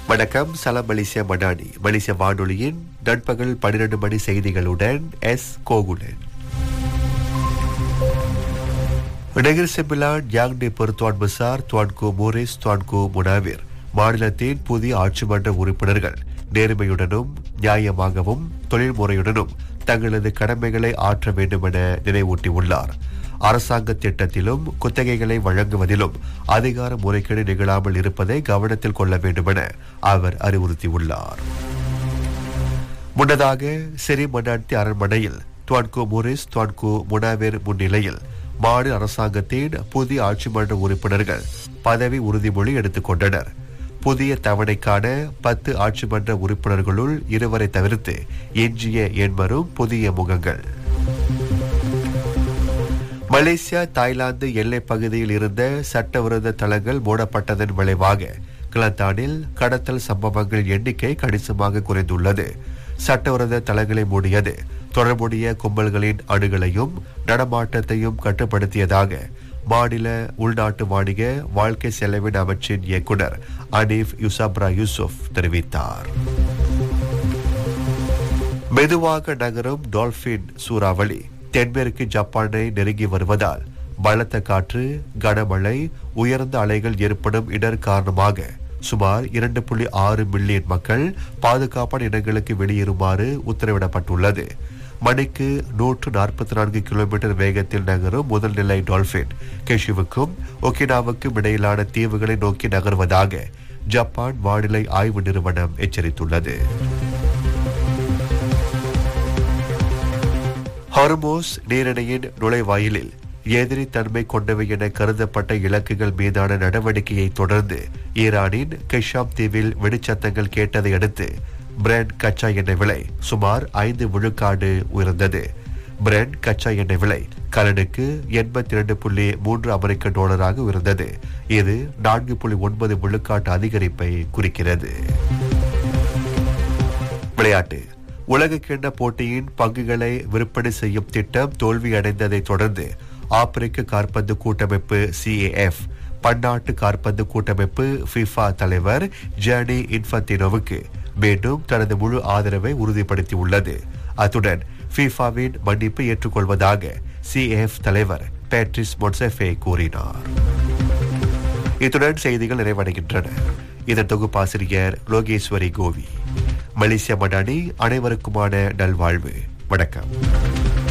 வணக்கம். சலாம் மலேசியா மடானி. மலேசிய வானொலியின் நண்பகல் 12 மணி செய்திகளுடன் எஸ் கோகுலன். நெகிர் செம்பிலான் யாங்டி பெருத்துவான் பசார் துவான்கு மோரிஸ் துவான்கு முனாவிர் மாநிலத்தின் புதிய ஆட்சி மன்ற உறுப்பினர்கள் நேர்மையுடனும் நியாயமாகவும் தொழில்முறையுடனும் தங்களது கடமைகளை ஆற்ற வேண்டும் என நினைவூட்டியுள்ளார். அரசாங்க திட்டத்திலும் குத்தகைகளை வழங்குவதிலும் அதிகார முறைகேடு நிகழாமல் இருப்பதை கவனத்தில் கொள்ள வேண்டும் என அவர் அறிவுறுத்தியுள்ளார். முன்னதாக சிறி மன்னாட்சி அரண்மனையில் துவான்கு மோரிஸ் துவான்கு முனாவிர் முன்னிலையில் மாநில அரசாங்கத்தின் புதிய ஆட்சி மன்ற உறுப்பினர்கள் பதவி உறுதிமொழி எடுத்துக் கொண்டனர். புதிய தவணைக்கான 10 ஆட்சி மன்ற உறுப்பினர்களுள் 2 தவிர்த்து எஞ்சிய 80 புதிய முகங்கள். மலேசியா தாய்லாந்து எல்லைப் பகுதியில் இருந்த சட்டவிரோத தளங்கள் மூடப்பட்டதன் விளைவாக கிளந்தானில் கடத்தல் சம்பவங்கள் எண்ணிக்கை கணிசமாக குறைந்துள்ளது. சட்டவிரோத தளங்களை மூடியது தொடர்புடைய கும்பல்களின் அணுகலையும் நடமாட்டத்தையும் கட்டுப்படுத்தியதாக மாநில உள்நாட்டு வாணிக வாழ்க்கை செலவின அமைச்சின் இயக்குனர் அனீஃப் யூசப்ரா யூசுப் தெரிவித்தார். மெதுவாக நகரும் டால்பின் சூறாவளி தென்மேற்கு ஜப்பானை நெருங்கி வருவதால் பலத்த காற்று, கனமழை, உயர்ந்த அலைகள் ஏற்படும் இடர் காரணமாக சுமார் 2.6 மில்லியன் மக்கள் பாதுகாப்பான இடங்களுக்கு வெளியேறுமாறு உத்தரவிடப்பட்டுள்ளது. மணிக்கு 144 கிலோமீட்டர் வேகத்தில் நகரும் முதல் நிலை டால்பின் கெஷுவுக்கும் ஒகினாவுக்கும் இடையிலான தீவுகளை நோக்கி நகர்வதாக ஜப்பான் வானிலை ஆய்வு நிறுவனம் எச்சரித்துள்ளது. ஹார்மோஸ் நீரிணையின் நுழைவாயிலில் எதிரி தன்மை கொண்டவை என கருதப்பட்ட இலக்குகள் மீதான நடவடிக்கையை தொடர்ந்து ஈரானின் கெஷாம் தீவில் வெடிச்சத்தங்கள் கேட்டதை அடுத்து பிரெண்ட் கச்சா எண்ணெய் விலை சுமார் 5 விழுக்காடு உயர்ந்தது. பிரெண்ட் கச்சா எண்ணெய் விலை கலனுக்கு 82.3 அமெரிக்க டாலராக உயர்ந்தது. இது 4.9 விழுக்காட்டு அதிகரிப்பை குறிக்கிறது. விளையாட்டு. உலகக்கிண்ண போட்டியின் பங்குகளை விற்பனை செய்யும் திட்டம் தோல்வியடைந்ததை தொடர்ந்து ஆப்பிரிக்க காற்பந்து கூட்டமைப்பு CAF பன்னாட்டு காற்பந்து கூட்டமைப்பு FIFA தலைவர் ஜானி இன்ஃபன்டினோவுக்கு மீண்டும் தனது முழு ஆதரவை உறுதிப்படுத்தியுள்ளது. அத்துடன் FIFAவின் மன்னிப்பை ஏற்றுக்கொள்வதாக CAF தலைவர் பேட்ரிஸ் மொன்செஃபே கூறினார். இத்துடன் செய்திகள் நிறைவடைகின்றன. இதன் தொகுப்பாசிரியர் லோகேஸ்வரி கோவி. மலேசியா மடானி. அனைவருக்குமான நல்வாழ்வு. வணக்கம்.